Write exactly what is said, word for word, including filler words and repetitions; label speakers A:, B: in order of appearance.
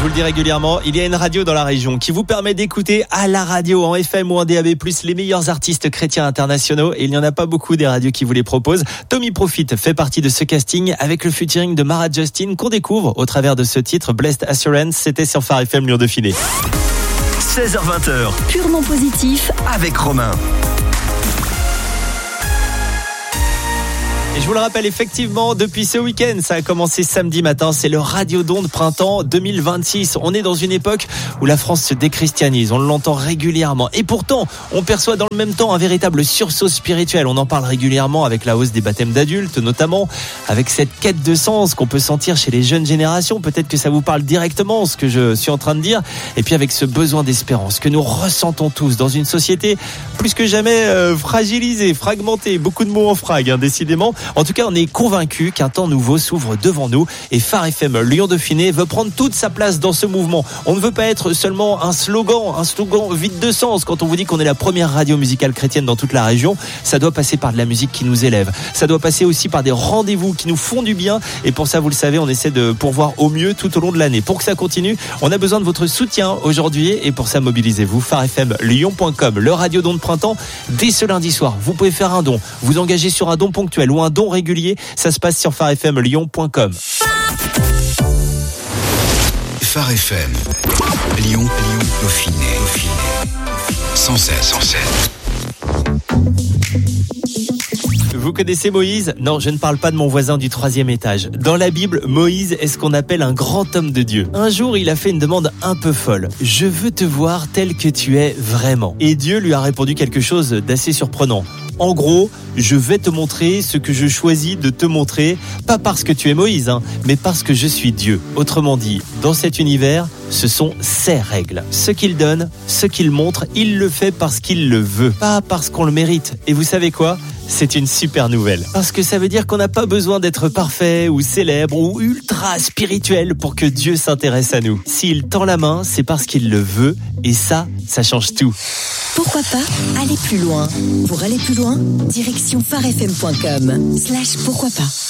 A: vous le dis régulièrement, il y a une radio dans la région qui vous permet d'écouter à la radio, en F M ou en D A B plus, les meilleurs artistes chrétiens internationaux. Et il n'y en a pas beaucoup des radios qui vous les proposent. Tommy Profit fait partie de ce casting avec le featuring de Mara Justin qu'on découvre au travers de ce titre Blessed Assurance. C'était sur Phare F M Lyon Dauphiné.
B: seize heures vingt,
C: purement positif
B: avec Romain.
A: Et je vous le rappelle, effectivement, depuis ce week-end, ça a commencé samedi matin, c'est le Radiodon de printemps deux mille vingt-six. On est dans une époque où la France se déchristianise, on l'entend régulièrement. Et pourtant, on perçoit dans le même temps un véritable sursaut spirituel. On en parle régulièrement avec la hausse des baptêmes d'adultes, notamment avec cette quête de sens qu'on peut sentir chez les jeunes générations. Peut-être que ça vous parle directement, ce que je suis en train de dire. Et puis avec ce besoin d'espérance que nous ressentons tous dans une société plus que jamais euh, fragilisée, fragmentée. Beaucoup de mots en frag, hein, décidément. En tout cas, on est convaincu qu'un temps nouveau s'ouvre devant nous et Phare F M Lyon Dauphiné veut prendre toute sa place dans ce mouvement. On ne veut pas être seulement un slogan, un slogan vide de sens. Quand on vous dit qu'on est la première radio musicale chrétienne dans toute la région, ça doit passer par de la musique qui nous élève. Ça doit passer aussi par des rendez-vous qui nous font du bien. Et pour ça, vous le savez, on essaie de pourvoir au mieux tout au long de l'année. Pour que ça continue, on a besoin de votre soutien aujourd'hui. Et pour ça, mobilisez-vous. Phare F M Lyon point com, le Radiodon de printemps, dès ce lundi soir. Vous pouvez faire un don, vous engager sur un don ponctuel ou un don régulier, ça se passe sur phare f m lyon point com.
B: Phare F M Lyon, Lyon, Dauphiné, Dauphiné. cent sept, cent sept.
A: Vous connaissez Moïse ? Non, je ne parle pas de mon voisin du troisième étage. Dans la Bible, Moïse est ce qu'on appelle un grand homme de Dieu. Un jour, il a fait une demande un peu folle. « Je veux te voir tel que tu es vraiment. » Et Dieu lui a répondu quelque chose d'assez surprenant. En gros, je vais te montrer ce que je choisis de te montrer, pas parce que tu es Moïse, hein, mais parce que je suis Dieu. Autrement dit, dans cet univers, ce sont ses règles. Ce qu'il donne, ce qu'il montre, il le fait parce qu'il le veut, pas parce qu'on le mérite. Et vous savez quoi ? C'est une super nouvelle. Parce que ça veut dire qu'on n'a pas besoin d'être parfait ou célèbre ou ultra spirituel pour que Dieu s'intéresse à nous. S'il tend la main, c'est parce qu'il le veut et ça, ça change tout.
C: Pourquoi pas aller plus loin ? Pour aller plus loin, direction phare f m point com slash pourquoi pas.